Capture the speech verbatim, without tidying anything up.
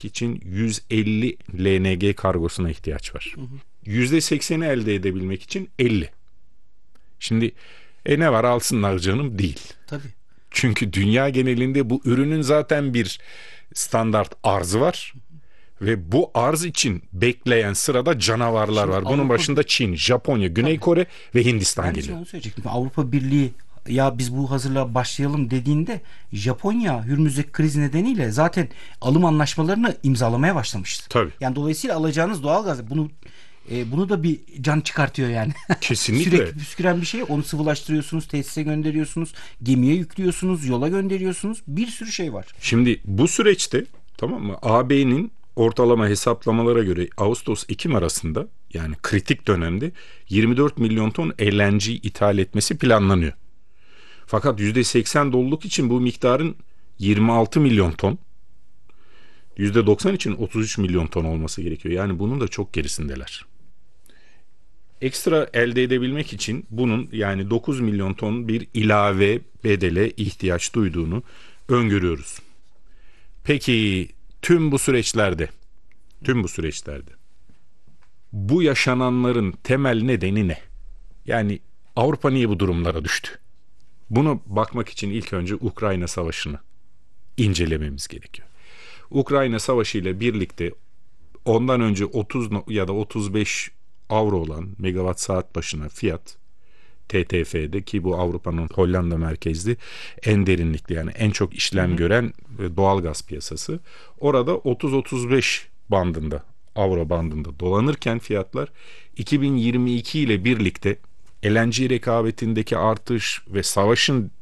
için yüz elli L N G kargosuna ihtiyaç var. Hı hı. yüzde sekseni elde edebilmek için elli. Şimdi e ne var alsınlar canım değil. Tabii. Çünkü dünya genelinde bu ürünün zaten bir standart arzı var. Ve bu arz için bekleyen sırada canavarlar Şimdi var. Bunun Avrupa, başında Çin, Japonya, Güney tabii, Kore ve Hindistan ben de geliyor. onu söyleyecektim. Avrupa Birliği ya biz bu hazırlığa başlayalım dediğinde Japonya Hürmüzdeki kriz nedeniyle zaten alım anlaşmalarını imzalamaya başlamıştı. Tabii. Yani dolayısıyla alacağınız doğalgaz bunu e, bunu da bir can çıkartıyor yani. Kesinlikle. Sürekli püsküren bir şey. Onu sıvılaştırıyorsunuz, tesise gönderiyorsunuz, gemiye yüklüyorsunuz, yola gönderiyorsunuz. Bir sürü şey var. Şimdi bu süreçte, tamam mı, A B'nin ortalama hesaplamalara göre Ağustos-Ekim arasında, yani kritik dönemde yirmi dört milyon ton L N G ithal etmesi planlanıyor. Fakat yüzde seksen doluluk için bu miktarın yirmi altı milyon ton, yüzde doksan için otuz üç milyon ton olması gerekiyor. Yani bunun da çok gerisindeler. Ekstra elde edebilmek için bunun, yani dokuz milyon ton bir ilave bedele ihtiyaç duyduğunu öngörüyoruz. Peki tüm bu süreçlerde, tüm bu süreçlerde bu yaşananların temel nedeni ne? Yani Avrupa niye bu durumlara düştü? Bunu bakmak için ilk önce Ukrayna Savaşı'nı incelememiz gerekiyor. Ukrayna Savaşı ile birlikte ondan önce otuz ya da otuz beş avro olan megawatt saat başına fiyat T T F'de, ki bu Avrupa'nın Hollanda merkezli en derinlikli, yani en çok işlem hı hı. gören doğal gaz piyasası, orada otuz otuz beş bandında, avro bandında dolanırken fiyatlar iki bin yirmi iki ile birlikte L N G rekabetindeki artış ve savaşın